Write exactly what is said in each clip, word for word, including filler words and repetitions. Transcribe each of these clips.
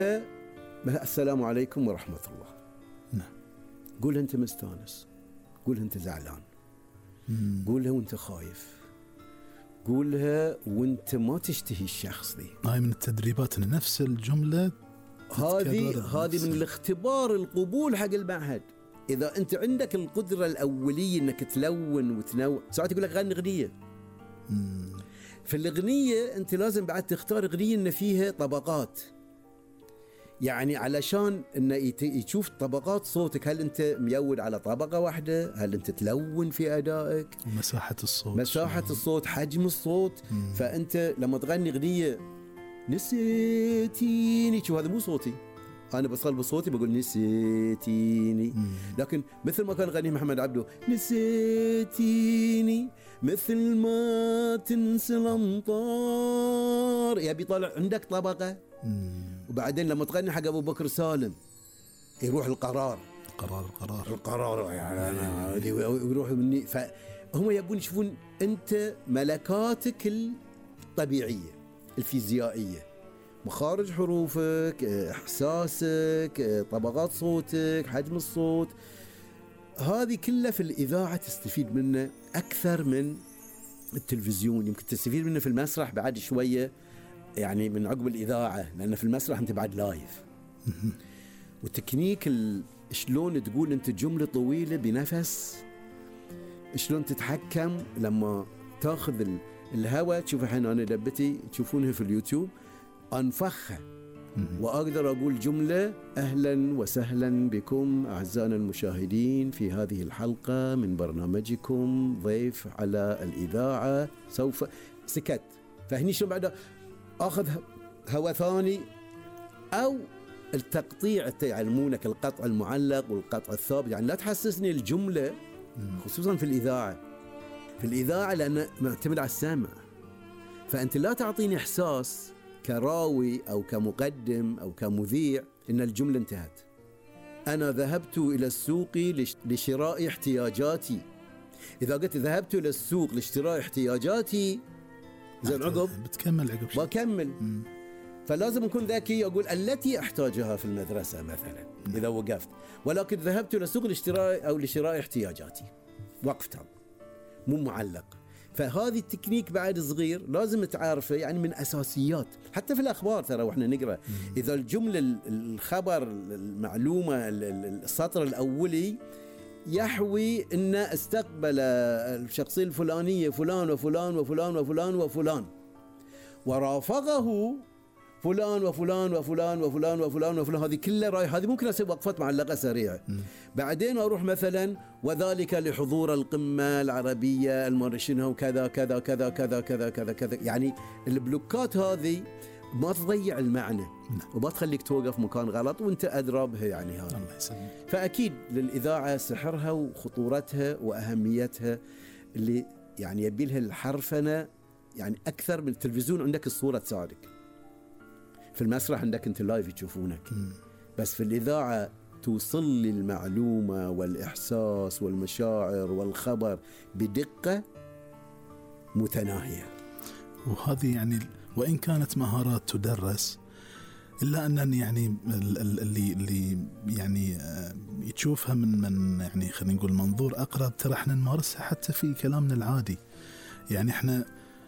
السلام عليكم ورحمة الله. نعم. قولها أنت مستانس، قولها أنت زعلان، قولها وأنت خايف، قولها وأنت ما تشتهي الشخص دي. هاي من التدريبات، نفس الجملة هذه هذه من الاختبار القبول حق المعهد. إذا أنت عندك القدرة الأولية إنك تلون وتنوع، ساعات يقول لك غني أغنية. في الأغنية أنت لازم بعد تختار أغنية إن فيها طبقات، يعني علشان إنه يشوف طبقات صوتك. هل أنت ميود على طبقة واحدة؟ هل أنت تلون في أدائك؟ ومساحة الصوت، مساحة الصوت، حجم الصوت. مم. فأنت لما تغني أغنية نسيتيني، شو هذا مو صوتي، أنا بصل بصوتي بقول نسيتيني. مم. لكن مثل ما كان غني محمد عبده، نسيتيني مثل ما تنسى الأمطار، يبي طالع عندك طبقة. مم. وبعدين لما تغني حق أبو بكر سالم يروح القرار القرار القرار القرار يعني يروح مني. فهم يبون يشوفون أنت ملكاتك الطبيعية الفيزيائية، مخارج حروفك، إحساسك، طبقات صوتك، حجم الصوت. هذه كلها في الإذاعة تستفيد منه أكثر من التلفزيون. يمكن تستفيد منه في المسرح بعد شوية، يعني من عقب الإذاعة، لأن في المسرح أنت بعد لايف. والتكنيك شلون تقول أنت جملة طويلة بنفس، شلون تتحكم لما تأخذ الهواء. تشوف الحين أنا دبتي تشوفونها في اليوتيوب، أنفخها وأقدر أقول جملة: أهلا وسهلا بكم أعزائنا المشاهدين في هذه الحلقة من برنامجكم ضيف على الإذاعة. سوف سكت، فهني شو بعد أخذ هواء ثاني، أو التقطيع يعلمونك القطع المعلق والقطع الثابت. يعني لا تحسسني الجملة، خصوصا في الإذاعة في الإذاعة لأنه معتمد على السمع، فأنت لا تعطيني إحساس كراوي أو كمقدم أو كمذيع إن الجملة انتهت. أنا ذهبت إلى السوق لشراء احتياجاتي. إذا قلت ذهبت إلى السوق لاشتراء احتياجاتي، زين عقب بتكمل عقب بكمل. مم. فلازم أكون ذكي أقول التي أحتاجها في المدرسة مثلا. مم. إذا وقفت، ولكن ذهبت إلى السوق لاشتراء أو لشراء احتياجاتي، وقفتها مو معلق. فهذه التكنيك بعد صغير لازم تعرفه، يعني من أساسيات. حتى في الأخبار ترى وإحنا نقرأ، إذا الجملة الخبر المعلومة السطر الأولي يحوي أن استقبل الشخصية الفلانية فلان وفلان وفلان وفلان وفلان، ورافقه فلان وفلان وفلان وفلان وفلان وفلان، هذه كلها راي. هذه ممكن أسوي وقفات معلقة سريعة. م. بعدين أروح مثلا: وذلك لحضور القمة العربية المرشنها وكذا كذا كذا كذا كذا كذا كذا. يعني البلوكات هذه ما تضيع المعنى. م. وما تخليك توقف مكان غلط وانت أدرى بها. يعني هذا الله يسلمك. فأكيد للإذاعة سحرها وخطورتها وأهميتها اللي يعني يبي لها الحرفنة، يعني أكثر من التلفزيون. عندك الصورة تساعدك، في المسرح عندك انت لايف تشوفونك، م. بس في الإذاعة توصل لي المعلومة والإحساس والمشاعر والخبر بدقة متناهية. وهذه يعني وإن كانت مهارات تدرس، إلا أن يعني اللي اللي يعني يشوفها من من يعني خلينا نقول منظور أقرب، ترى احنا نمارسها حتى في كلامنا العادي. يعني احنا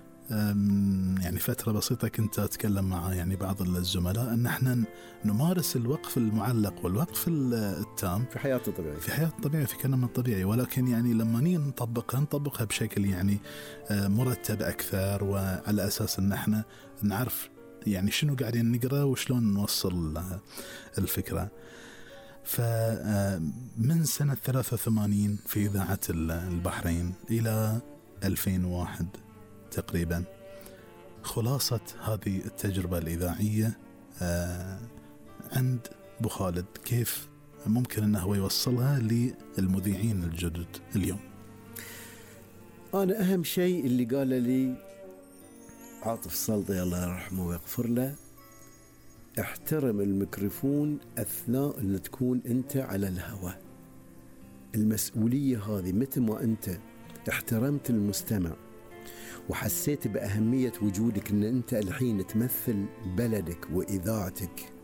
يعني فترة بسيطة كنت أتكلم مع يعني بعض الزملاء أن احنا نمارس الوقف المعلق والوقف التام في حياة الطبيعية في حياة الطبيعية في كلام الطبيعي، ولكن يعني لما نيجي نطبقها نطبقها بشكل يعني مرتب أكثر، وعلى أساس أن احنا نعرف يعني شنو قاعدين نقرأ وشلون نوصل الفكرة. فمن سنة ثلاثة وثمانين في إذاعة البحرين إلى ألفين وواحد تقريبا، خلاصة هذه التجربة الإذاعية عند أبو خالد، كيف ممكن أنه هو يوصلها للمذيعين الجدد اليوم؟ أنا أهم شيء اللي قال لي عاطف السلطي الله يرحمه ويغفر له: احترم الميكروفون أثناء أن تكون أنت على الهواء. المسؤولية هذه متى ما أنت احترمت المستمع وحسيت بأهمية وجودك، أن أنت الحين تمثل بلدك وإذاعتك